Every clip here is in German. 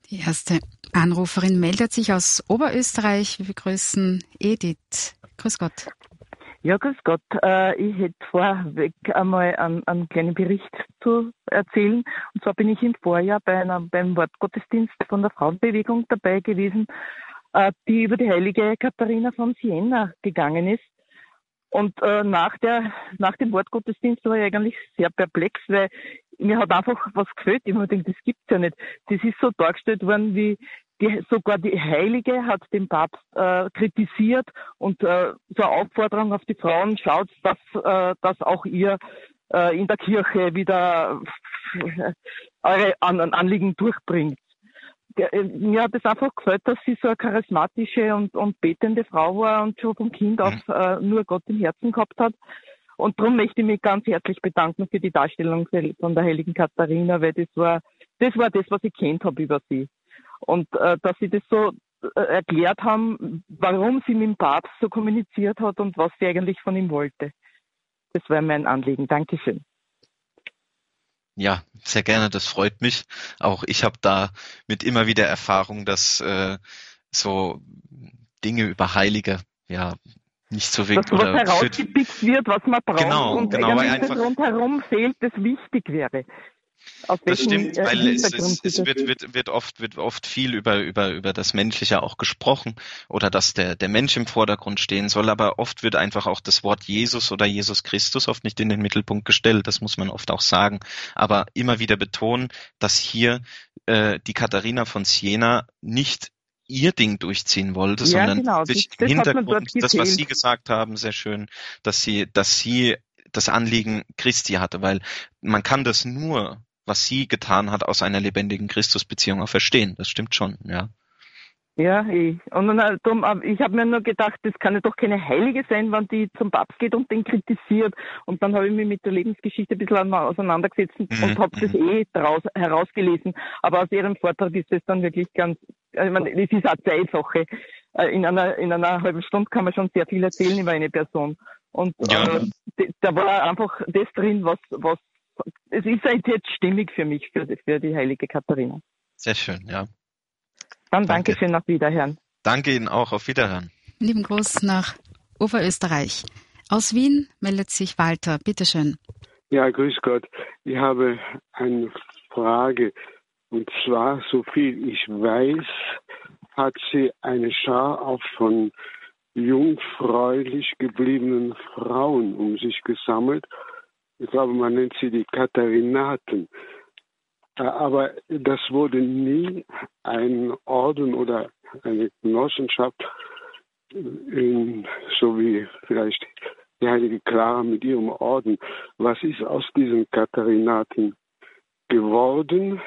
Die erste Anruferin meldet sich aus Oberösterreich. Wir begrüßen Edith. Grüß Gott. Ja, grüß Gott. Ich hätte vorweg einmal einen kleinen Bericht zu erzählen. Und zwar bin ich im Vorjahr beim Wortgottesdienst von der Frauenbewegung dabei gewesen, die über die heilige Katharina von Siena gegangen ist. Und nach dem Wortgottesdienst war ich eigentlich sehr perplex, weil mir hat einfach was gefällt. Ich habe mir gedacht, das gibt's ja nicht. Das ist so dargestellt worden, wie sogar die Heilige hat den Papst kritisiert und so eine Aufforderung auf die Frauen, schaut, dass auch ihr in der Kirche wieder eure Anliegen durchbringt. Mir hat es einfach gefällt, dass sie so eine charismatische und betende Frau war und schon vom Kind auf nur Gott im Herzen gehabt hat. Und darum möchte ich mich ganz herzlich bedanken für die Darstellung von der heiligen Katharina, weil das war das, was ich kennt habe über sie. Und dass sie das so erklärt haben, warum sie mit dem Papst so kommuniziert hat und was sie eigentlich von ihm wollte. Das war mein Anliegen. Dankeschön. Ja, sehr gerne, das freut mich. Auch ich habe da mit immer wieder Erfahrung, dass so Dinge über Heilige nicht so wirklich dass was herausgepickt wird, was man braucht und eigentlich einfach rundherum fehlt, das wichtig wäre. Das stimmt, weil es wird oft viel über das Menschliche auch gesprochen oder dass der Mensch im Vordergrund stehen soll, aber oft wird einfach auch das Wort Jesus oder Jesus Christus oft nicht in den Mittelpunkt gestellt, das muss man oft auch sagen, aber immer wieder betonen, dass hier die Katharina von Siena nicht ihr Ding durchziehen wollte, sondern sich im Hintergrund, das, was Sie gesagt haben, sehr schön, dass sie das Anliegen Christi hatte, weil man kann das nur, was sie getan hat, aus einer lebendigen Christusbeziehung auch verstehen. Das stimmt schon, ja. Ja, ich habe mir nur gedacht, das kann ja doch keine Heilige sein, wenn die zum Papst geht und den kritisiert. Und dann habe ich mich mit der Lebensgeschichte ein bisschen auseinandergesetzt und habe das daraus herausgelesen. Aber aus ihrem Vortrag ist das dann wirklich ganz, ich meine, es ist eine Zeitsache. In einer halben Stunde kann man schon sehr viel erzählen über eine Person. Und da war einfach das drin, was es ist jetzt stimmig für mich, für die heilige Katharina. Sehr schön, ja. Dann danke schön, auf Wiederhören. Danke Ihnen auch, auf Wiederhören. Lieben Gruß nach Oberösterreich. Aus Wien meldet sich Walter, bitteschön. Ja, grüß Gott. Ich habe eine Frage. Und zwar, so viel ich weiß, hat sie eine Schar auch von jungfräulich gebliebenen Frauen um sich gesammelt. Ich glaube, man nennt sie die Katharinaten. Aber das wurde nie ein Orden oder eine Genossenschaft, so wie vielleicht die heilige Clara mit ihrem Orden. Was ist aus diesen Katharinaten geworden?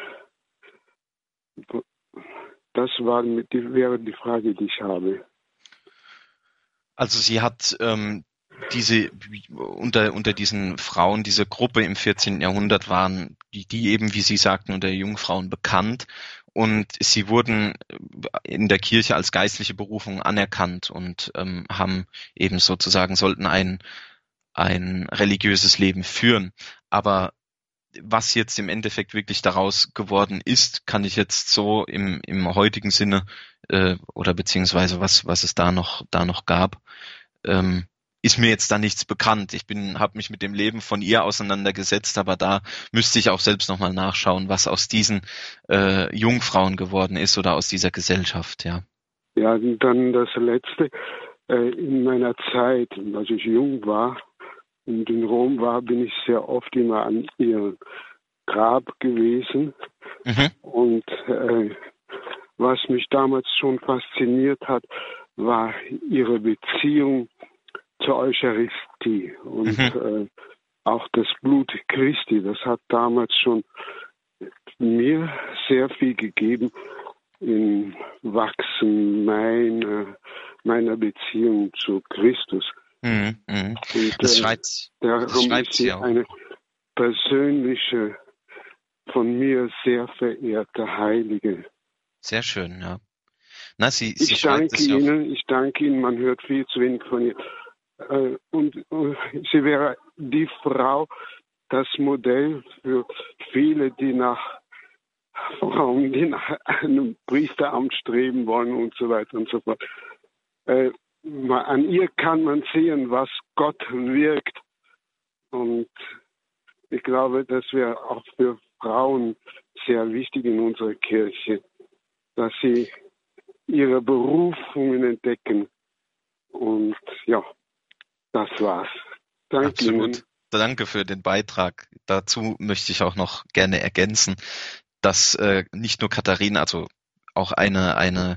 Das wäre die Frage, die ich habe. Also sie hat diese unter diesen Frauen, diese Gruppe im 14. Jahrhundert waren die eben, wie Sie sagten, unter Jungfrauen bekannt und sie wurden in der Kirche als geistliche Berufung anerkannt und haben eben sozusagen sollten ein religiöses Leben führen. Aber was jetzt im Endeffekt wirklich daraus geworden ist, kann ich jetzt so im heutigen Sinne oder beziehungsweise was es da noch gab, ist mir jetzt da nichts bekannt. Ich habe mich mit dem Leben von ihr auseinandergesetzt, aber da müsste ich auch selbst nochmal nachschauen, was aus diesen Jungfrauen geworden ist oder aus dieser Gesellschaft, ja. Ja, dann das Letzte. In meiner Zeit, als ich jung war und in Rom war, bin ich sehr oft immer an ihrem Grab gewesen. Und was mich damals schon fasziniert hat, war ihre Beziehung zur Eucharistie und auch das Blut Christi. Das hat damals schon mir sehr viel gegeben im Wachsen meiner Beziehung zu Christus. Und, das schreibt sie auch. Eine persönliche, von mir sehr verehrte Heilige. Sehr schön, ja. Na, sie ich danke Ihnen, man hört viel zu wenig von ihr. Und sie wäre die Frau, das Modell für viele, die nach Frauen, die nach einem Priesteramt streben wollen und so weiter und so fort. An ihr kann man sehen, was Gott wirkt. Und ich glaube, das wäre auch für Frauen sehr wichtig in unserer Kirche, dass sie ihre Berufungen entdecken. Und ja, das war's. Danke Absolut. Ihnen. Danke für den Beitrag. Dazu möchte ich auch noch gerne ergänzen, dass nicht nur Katharina, also auch eine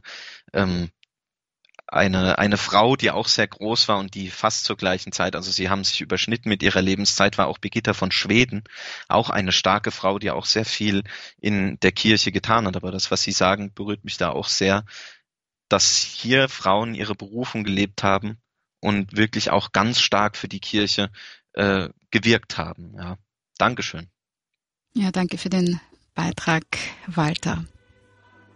Frau, die auch sehr groß war und die fast zur gleichen Zeit, also sie haben sich überschnitten mit ihrer Lebenszeit, war auch Birgitta von Schweden, auch eine starke Frau, die auch sehr viel in der Kirche getan hat. Aber das, was Sie sagen, berührt mich da auch sehr, dass hier Frauen ihre Berufung gelebt haben und wirklich auch ganz stark für die Kirche gewirkt haben. Ja. Dankeschön. Ja, danke für den Beitrag, Walter.